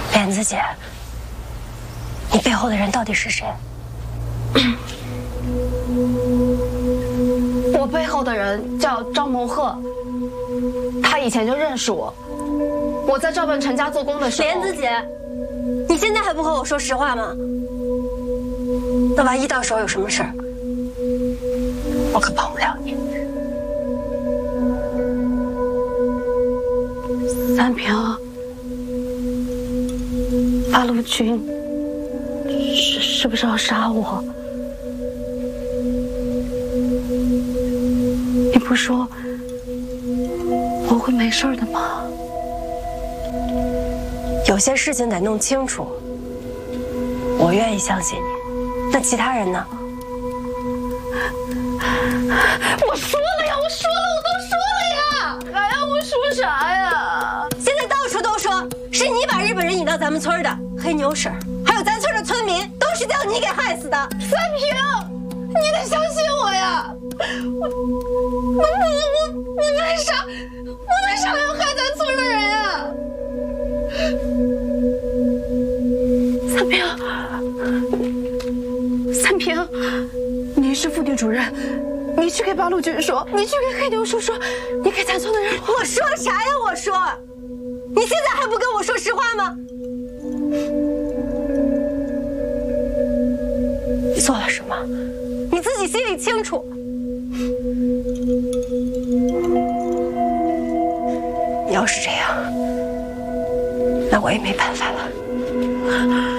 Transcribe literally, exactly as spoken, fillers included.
莲子姐，你背后的人到底是谁？ 我背后的人叫张谋鹤，他以前就认识我。我在赵本成家做工的时候， 莲子姐，你现在还不和我说实话吗？那万一到时候有什么事儿，我可帮不了你。 三平，八路军是是不是要杀我？你不说我会没事的吗？ 有些事情得弄清楚。我愿意相信你，那其他人呢？ 我说了呀，我说了，我都说了呀，还要我说啥呀？ 现在到处都说是你把日本人引到咱们村的，黑牛婶还有咱村的村民都是叫你给害死的。 三平，你得相信我呀！我我我我我为啥我为啥要害咱村的人呀？三平，三平，你是副地主任，你去给八路军说，你去给黑牛叔说，你给咱村的人。 我说啥呀？我说，你现在还不跟我说实话吗？你做了什么？你自己心里清楚。你要是这样，那我也没办法了。